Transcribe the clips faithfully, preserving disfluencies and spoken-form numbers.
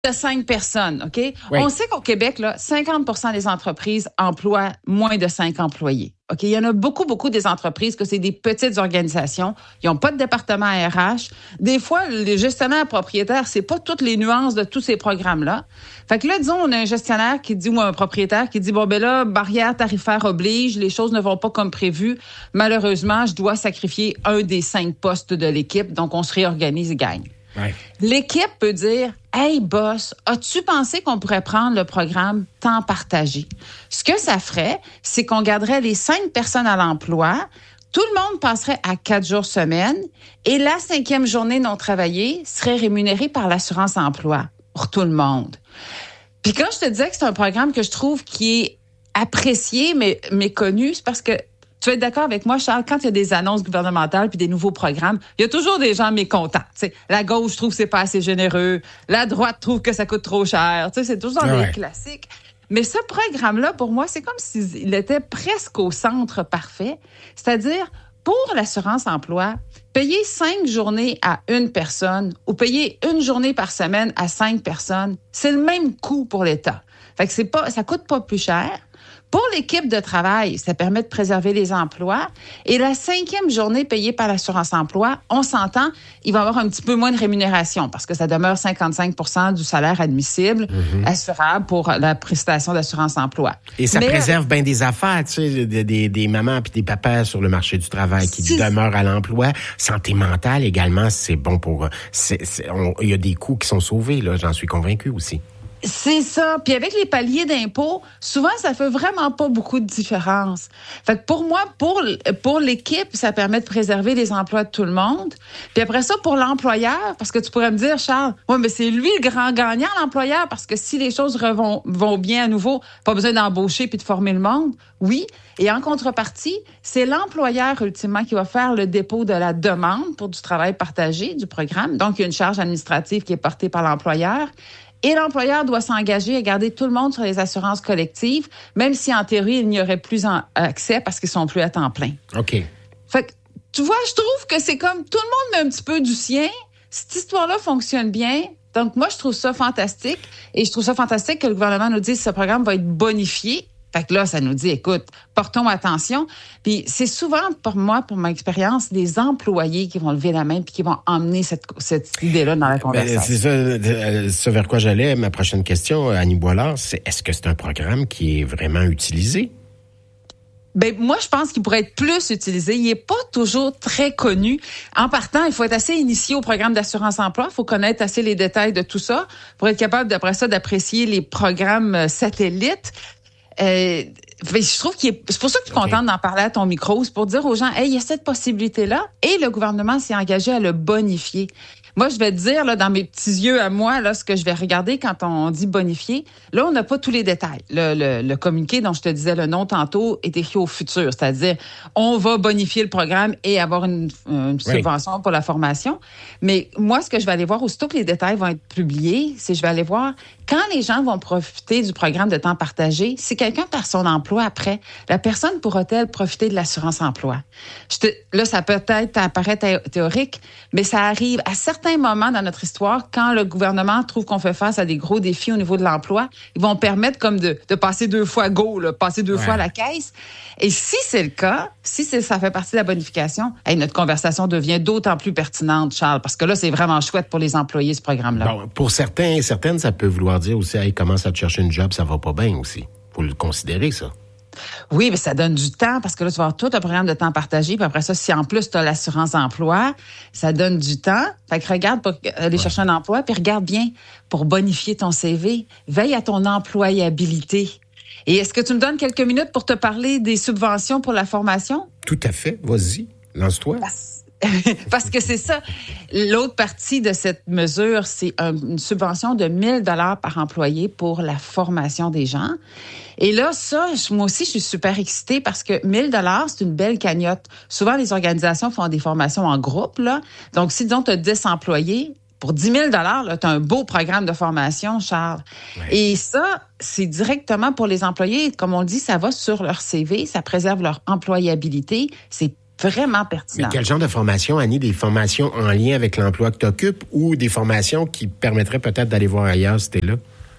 de cinq personnes, OK? Oui. On sait qu'au Québec, là, cinquante pour cent des entreprises emploient moins de cinq employés. OK? Il y en a beaucoup, beaucoup des entreprises que c'est des petites organisations. Ils n'ont pas de département R H. Des fois, les gestionnaires propriétaires, c'est pas toutes les nuances de tous ces programmes-là. Fait que là, disons, on a un gestionnaire qui dit, ou un propriétaire qui dit, bon, ben là, barrière tarifaire oblige, les choses ne vont pas comme prévu. Malheureusement, je dois sacrifier un des cinq postes de l'équipe. Donc, on se réorganise et gagne. Ouais. L'équipe peut dire, hey boss, as-tu pensé qu'on pourrait prendre le programme temps partagé? Ce que ça ferait, c'est qu'on garderait les cinq personnes à l'emploi, tout le monde passerait à quatre jours semaine et la cinquième journée non travaillée serait rémunérée par l'assurance emploi pour tout le monde. Puis quand je te disais que c'est un programme que je trouve qui est apprécié mais méconnu, c'est parce que tu vas être d'accord avec moi, Charles, quand il y a des annonces gouvernementales puis des nouveaux programmes, il y a toujours des gens mécontents. T'sais, la gauche trouve que c'est pas assez généreux, la droite trouve que ça coûte trop cher. T'sais, c'est toujours ouais. des classiques. Mais ce programme-là, pour moi, c'est comme s'il était presque au centre parfait. C'est-à-dire, pour l'assurance emploi, payer cinq journées à une personne ou payer une journée par semaine à cinq personnes, c'est le même coût pour l'État. Fait que c'est pas, ça coûte pas plus cher. Pour l'équipe de travail, ça permet de préserver les emplois. Et la cinquième journée payée par l'assurance emploi, on s'entend, il va y avoir un petit peu moins de rémunération parce que ça demeure cinquante-cinq pour cent du salaire admissible, mm-hmm. assurable pour la prestation d'assurance emploi. Et ça Mais, préserve bien des affaires, tu sais, des, des, des mamans puis des papas sur le marché du travail qui demeurent à l'emploi. Santé mentale également, c'est bon pour... C'est, c'est, on, il y a des coûts qui sont sauvés, là, j'en suis convaincu aussi. C'est ça. Puis avec les paliers d'impôt, souvent, ça fait vraiment pas beaucoup de différence. Fait que pour moi, pour, pour l'équipe, ça permet de préserver les emplois de tout le monde. Puis après ça, pour l'employeur, parce que tu pourrais me dire, Charles, ouais, mais c'est lui le grand gagnant, l'employeur, parce que si les choses revont, vont bien à nouveau, pas besoin d'embaucher puis de former le monde. Oui. Et en contrepartie, c'est l'employeur, ultimement, qui va faire le dépôt de la demande pour du travail partagé du programme. Donc, il y a une charge administrative qui est portée par l'employeur. Et l'employeur doit s'engager à garder tout le monde sur les assurances collectives, même si en théorie, il n'y aurait plus en accès parce qu'ils sont plus à temps plein. OK. Fait que, tu vois, je trouve que c'est comme tout le monde met un petit peu du sien. Cette histoire-là fonctionne bien. Donc, moi, je trouve ça fantastique. Et je trouve ça fantastique que le gouvernement nous dise que ce programme va être bonifié. Fait que là, ça nous dit, écoute, portons attention. Puis c'est souvent, pour moi, pour ma expérience, des employés qui vont lever la main puis qui vont emmener cette, cette idée-là dans la conversation. Ben, c'est ça, ça vers quoi j'allais. Ma prochaine question, Annie Boilard, c'est est-ce que c'est un programme qui est vraiment utilisé? Ben moi, je pense qu'il pourrait être plus utilisé. Il est pas toujours très connu. En partant, il faut être assez initié au programme d'assurance emploi. Il faut connaître assez les détails de tout ça pour être capable, d'après ça, d'apprécier les programmes satellites. Euh, je trouve qu'il est, c'est pour ça que je suis okay. contente d'en parler à ton micro, c'est pour dire aux gens, hey, il y a cette possibilité-là, et le gouvernement s'est engagé à le bonifier. Moi, je vais te dire, là, dans mes petits yeux à moi, là, ce que je vais regarder quand on dit bonifier. Là, on n'a pas tous les détails. Le, le, le communiqué dont je te disais le nom tantôt est écrit au futur. C'est-à-dire, on va bonifier le programme et avoir une, une subvention oui. pour la formation. Mais moi, ce que je vais aller voir, aussitôt que les détails vont être publiés, c'est je vais aller voir quand les gens vont profiter du programme de temps partagé, si quelqu'un perd son emploi après, la personne pourra-t-elle profiter de l'assurance emploi? Je te, là, ça peut peut-être apparaître théorique, mais ça arrive à certains moments dans notre histoire, quand le gouvernement trouve qu'on fait face à des gros défis au niveau de l'emploi, ils vont permettre comme de, de passer deux fois go, là, passer deux ouais. fois à la caisse. Et si c'est le cas, si c'est, ça fait partie de la bonification, hey, notre conversation devient d'autant plus pertinente, Charles, parce que là, c'est vraiment chouette pour les employés, ce programme-là. Bon, pour certains et certaines, ça peut vouloir dire aussi, hey, commence à te chercher une job, ça va pas bien aussi. Faut le considérer, ça. Oui, mais ça donne du temps parce que là, tu vas avoir tout un programme de temps partagé. Puis après ça, si en plus, tu as l'assurance emploi, ça donne du temps. Fait que regarde pour aller ouais. chercher un emploi, puis regarde bien pour bonifier ton C V. Veille à ton employabilité. Et est-ce que tu me donnes quelques minutes pour te parler des subventions pour la formation? Tout à fait. Vas-y, lance-toi. Parce... Parce que c'est ça. L'autre partie de cette mesure, c'est une subvention de mille dollars par employé pour la formation des gens. Et là, ça, moi aussi, je suis super excitée parce que mille dollars, c'est une belle cagnotte. Souvent, les organisations font des formations en groupe, là. Donc, si, disons, tu as dix employés, pour dix mille dollars, tu as un beau programme de formation, Charles. Ouais. Et ça, c'est directement pour les employés. Comme on le dit, ça va sur leur C V, ça préserve leur employabilité. C'est vraiment pertinent. Mais quel genre de formation, Annie? Des formations en lien avec l'emploi que tu occupes ou des formations qui permettraient peut-être d'aller voir ailleurs si t'es là?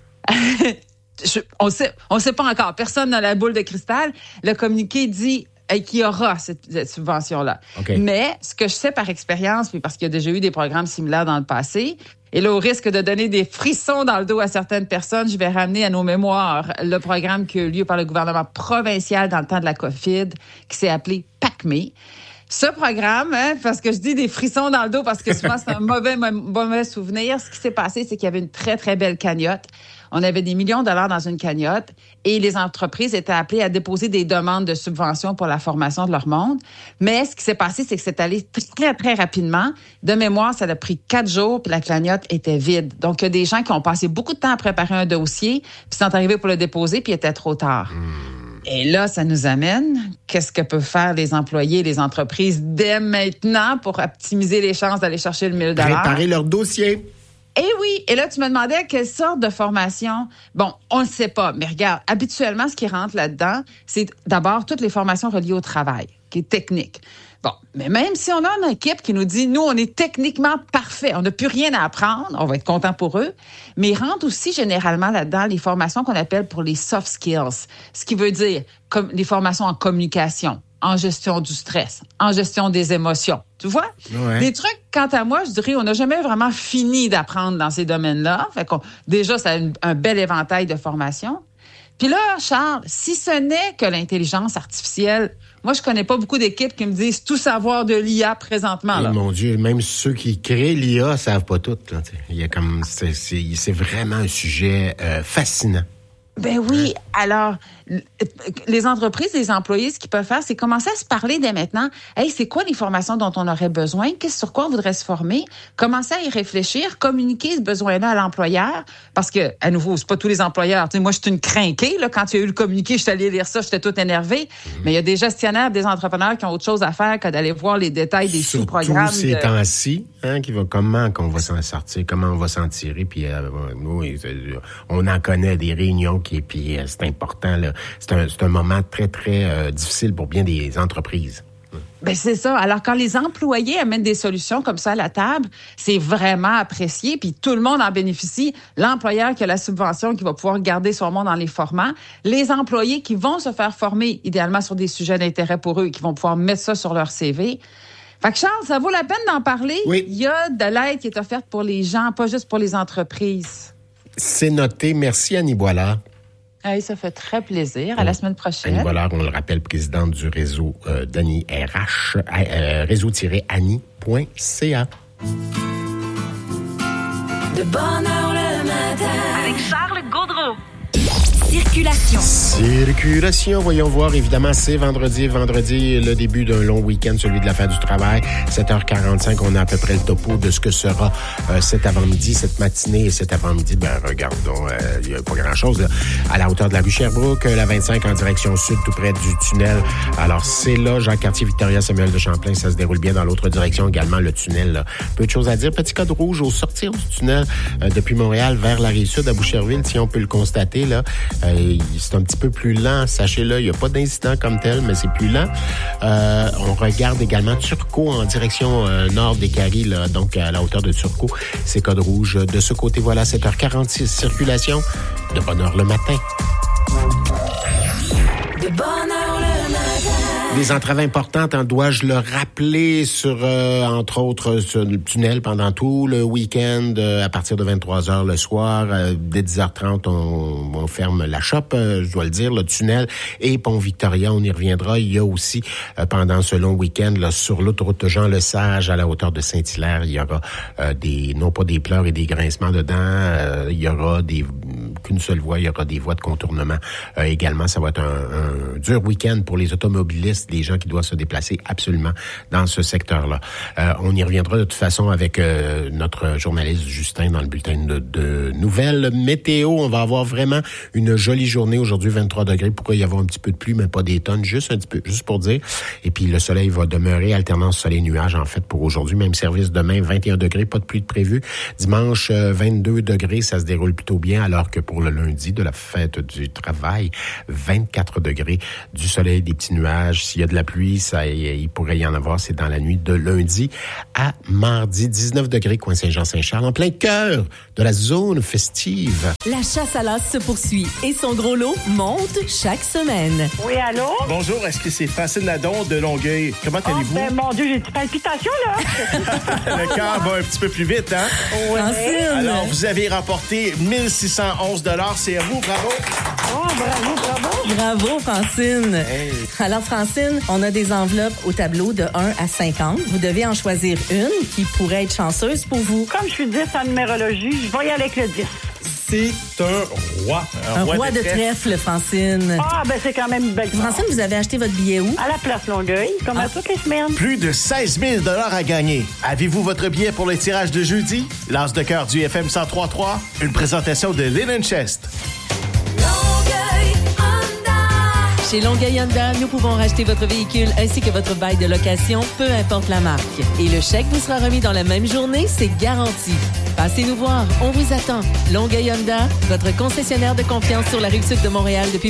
Je, on sait, on sait pas encore. Personne n'a la boule de cristal. Le communiqué dit qu'il y aura cette, cette subvention-là. Okay. Mais ce que je sais par expérience, puis parce qu'il y a déjà eu des programmes similaires dans le passé, et là, au risque de donner des frissons dans le dos à certaines personnes, je vais ramener à nos mémoires le programme qui a eu lieu par le gouvernement provincial dans le temps de la COVID, qui s'est appelé PACME. Ce programme, hein, parce que je dis des frissons dans le dos, parce que souvent c'est un mauvais, mauvais souvenir, ce qui s'est passé, c'est qu'il y avait une très, très belle cagnotte. On avait des millions de dollars dans une cagnotte et les entreprises étaient appelées à déposer des demandes de subventions pour la formation de leur monde. Mais ce qui s'est passé, c'est que c'est allé très, très rapidement. De mémoire, ça a pris quatre jours puis la cagnotte était vide. Donc, il y a des gens qui ont passé beaucoup de temps à préparer un dossier puis sont arrivés pour le déposer puis il était trop tard. Mmh. Et là, ça nous amène, qu'est-ce que peuvent faire les employés, les entreprises dès maintenant pour optimiser les chances d'aller chercher le mille dollars? Préparer leur dossier. Eh oui, et là, tu me demandais quelle sorte de formation. Bon, on ne sait pas, mais regarde, habituellement, ce qui rentre là-dedans, c'est d'abord toutes les formations reliées au travail, qui est technique. Bon, mais même si on a une équipe qui nous dit, nous, on est techniquement parfait, on n'a plus rien à apprendre, on va être content pour eux, mais ils rentrent aussi généralement là-dedans les formations qu'on appelle pour les soft skills, ce qui veut dire comme les formations en communication, en gestion du stress, en gestion des émotions. Tu vois? Ouais. Des trucs, quant à moi, je dirais, on n'a jamais vraiment fini d'apprendre dans ces domaines-là. Fait qu'on, déjà, ça a une, un bel éventail de formations. Puis là, Charles, si ce n'est que l'intelligence artificielle, moi, je connais pas beaucoup d'équipes qui me disent tout savoir de l'I A présentement. Là. Et mon Dieu, même ceux qui créent l'I A savent pas tout. Là, il y a comme, c'est, c'est, c'est vraiment un sujet euh, fascinant. Ben oui. Alors, les entreprises, les employés, ce qu'ils peuvent faire, c'est commencer à se parler dès maintenant. Hey, c'est quoi les formations dont on aurait besoin? Qu'est-ce sur quoi on voudrait se former? Commencer à y réfléchir, communiquer ce besoin-là à l'employeur. Parce que, à nouveau, c'est pas tous les employeurs. Tu sais, moi, je suis une crinquée, là. Quand tu as eu le communiqué, je suis allée lire ça, j'étais toute énervée. Mmh. Mais il y a des gestionnaires, des entrepreneurs qui ont autre chose à faire que d'aller voir les détails des Surtout sous-programmes. ces de... temps-ci, hein, qui va, comment qu'on va s'en sortir, comment on va s'en tirer. Puis, euh, nous, on en connaît des réunions qui, puis euh, c'est important, là. C'est un, c'est un moment très, très euh, difficile pour bien des entreprises. Ben c'est ça. Alors, quand les employés amènent des solutions comme ça à la table, c'est vraiment apprécié, puis tout le monde en bénéficie. L'employeur qui a la subvention, qui va pouvoir garder son monde dans les formats. Les employés qui vont se faire former, idéalement sur des sujets d'intérêt pour eux, qui vont pouvoir mettre ça sur leur C V. Fait que Charles, ça vaut la peine d'en parler. Oui. Il y a de l'aide qui est offerte pour les gens, pas juste pour les entreprises. C'est noté. Merci, Annie Boilard. Hey, ça fait très plaisir. À la semaine prochaine. Annie Boilard, on le rappelle, présidente du réseau euh, d'Annie R H, euh, réseau-annie point c a. De bonne heure le matin. Avec Charles Gaudreau. Circulation. Circulation, voyons voir. Évidemment, c'est vendredi. Vendredi, le début d'un long week-end, celui de la fête du travail. sept heures quarante-cinq, on a à peu près le topo de ce que sera euh, cet avant-midi, cette matinée et cet avant-midi. Ben, regardons, il euh, n'y a pas grand-chose. Là. À la hauteur de la rue Sherbrooke, la vingt-cinq en direction sud, tout près du tunnel. Alors, c'est là, Jacques-Cartier, Victoria, Samuel de Champlain. Ça se déroule bien dans l'autre direction également, le tunnel. Là. Peu de choses à dire. Petit code rouge au sortir du tunnel euh, depuis Montréal vers la Rive-Sud à Boucherville, si on peut le constater, là. Euh, c'est un petit peu plus lent, sachez-le. Il n'y a pas d'incident comme tel, mais c'est plus lent. Euh, on regarde également Turcot en direction euh, nord des Caries, là, donc à la hauteur de Turcot. C'est code rouge. De ce côté, voilà, sept heures quarante-six, circulation. De bonne heure le matin. De bonne heure le matin. Des entraves importantes, hein, dois-je le rappeler, sur, euh, entre autres, sur le tunnel pendant tout le week-end, euh, à partir de vingt-trois heures le soir. Euh, dès dix heures trente, on, on ferme la shop, euh, je dois le dire, le tunnel et Pont-Victoria, on y reviendra. Il y a aussi, euh, pendant ce long week-end, là, sur l'autoroute Jean-Lesage, à la hauteur de Saint-Hilaire, il y aura euh, des, non pas des pleurs et des grincements dedans, euh, il y aura des, qu'une seule voie, il y aura des voies de contournement. Euh, également, ça va être un, un dur week-end pour les automobilistes, des gens qui doivent se déplacer absolument dans ce secteur-là. Euh, on y reviendra de toute façon avec euh, notre journaliste Justin dans le bulletin de, de nouvelles. Météo, on va avoir vraiment une jolie journée aujourd'hui, vingt-trois degrés. Pourquoi y avoir un petit peu de pluie, mais pas des tonnes, juste un petit peu, juste pour dire. Et puis le soleil va demeurer, alternance soleil-nuage en fait pour aujourd'hui. Même service demain, vingt et un degrés, pas de pluie de prévu. Dimanche, vingt-deux degrés, ça se déroule plutôt bien, alors que pour pour le lundi de la fête du travail. vingt-quatre degrés, du soleil, des petits nuages. S'il y a de la pluie, ça, il pourrait y en avoir. C'est dans la nuit de lundi à mardi. dix-neuf degrés, coin Saint-Jean-Saint-Charles, en plein cœur de la zone festive. La chasse à l'as se poursuit et son gros lot monte chaque semaine. Oui, allô? Bonjour, est-ce que c'est Francine Nadon de Longueuil? Comment Oh, allez-vous? ben, mon Dieu, j'ai des palpitations, là! Le cœur va un petit peu plus vite, hein? Ouais. Francine! Alors, vous avez remporté mille six cent onze dollars. C'est à vous, bravo! Oh, bravo, bravo! Bravo, Francine! Hey. Alors, Francine, on a des enveloppes au tableau de un à cinquante. Vous devez en choisir une qui pourrait être chanceuse pour vous. Comme je suis dix en numérologie, je vais y aller avec le dix. C'est un roi. Un roi de trèfle, Francine. Ah, ben, c'est quand même une belle Francine, vous avez acheté votre billet où? À la place Longueuil, comme Ah. à toutes les semaines. Plus de seize mille dollars à gagner. Avez-vous votre billet pour le tirage de jeudi? L'As de cœur du F M cent trois trois. Une présentation de Linen Chest. Chez Longueuil Honda, nous pouvons racheter votre véhicule ainsi que votre bail de location, peu importe la marque. Et le chèque vous sera remis dans la même journée, c'est garanti. Passez nous voir, on vous attend. Longueuil Honda, votre concessionnaire de confiance sur la rive sud de Montréal depuis